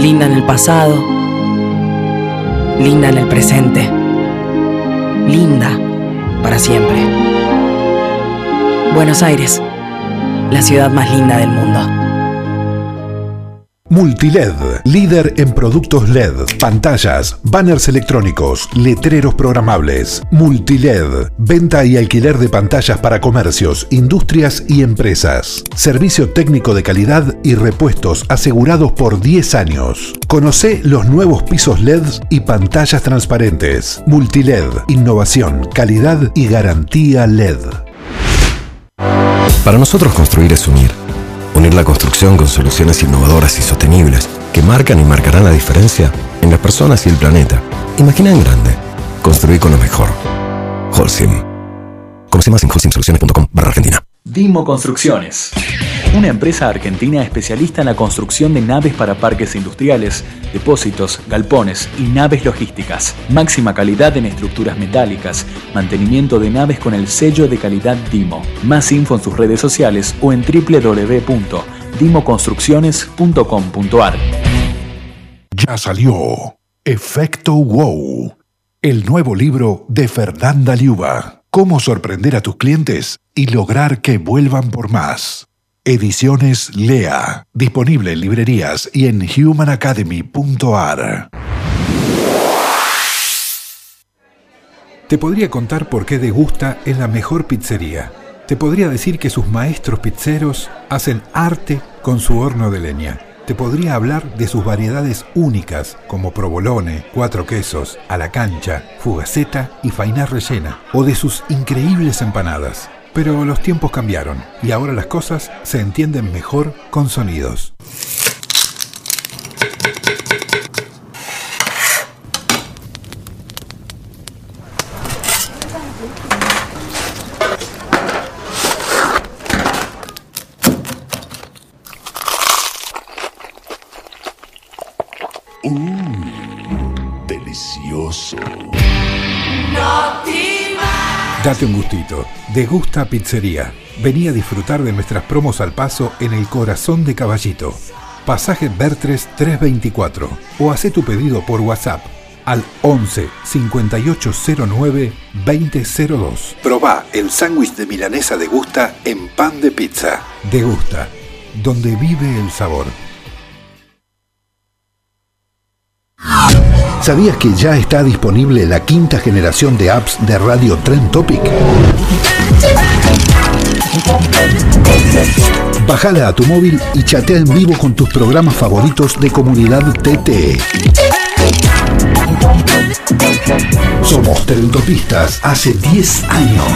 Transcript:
Linda en el pasado, linda en el presente, linda para siempre. Buenos Aires, la ciudad más linda del mundo. Multiled, líder en productos LED, pantallas, banners electrónicos, letreros programables. Multiled, venta y alquiler de pantallas para comercios, industrias y empresas. Servicio técnico de calidad y repuestos asegurados por 10 años. Conocé los nuevos pisos LED y pantallas transparentes. Multiled, innovación, calidad y garantía LED. Para nosotros construir es unir. Unir la construcción con soluciones innovadoras y sostenibles que marcan y marcarán la diferencia en las personas y el planeta. Imagina en grande. Construir con lo mejor. Holcim. Conoce más en holcimsoluciones.com/Argentina. Dimo Construcciones. Una empresa argentina especialista en la construcción de naves para parques industriales, depósitos, galpones y naves logísticas. Máxima calidad en estructuras metálicas. Mantenimiento de naves con el sello de calidad Dimo. Más info en sus redes sociales o en www.dimoconstrucciones.com.ar. Ya salió Efecto Wow, el nuevo libro de Fernanda Liuba. Cómo sorprender a tus clientes y lograr que vuelvan por más. Ediciones Lea. Disponible en librerías y en humanacademy.ar. Te podría contar por qué Degusta es la mejor pizzería. Te podría decir que sus maestros pizzeros hacen arte con su horno de leña. Te podría hablar de sus variedades únicas como provolone, 4 quesos, a la cancha, fugaceta y fainá rellena, o de sus increíbles empanadas. Pero los tiempos cambiaron y ahora las cosas se entienden mejor con sonidos. Delicioso. Date un gustito. Degusta Pizzería. Vení a disfrutar de nuestras promos al paso en el corazón de Caballito. Pasaje Bertres 324. O hacé tu pedido por WhatsApp al 11 5809 2002. Probá el sándwich de milanesa Degusta en pan de pizza. Degusta, donde vive el sabor. ¿Sabías que ya está disponible la 5ª generación de apps de Radio Trend Topic? Bájala a tu móvil y chatea en vivo con tus programas favoritos de Comunidad TT. Somos Trentopistas hace 10 años.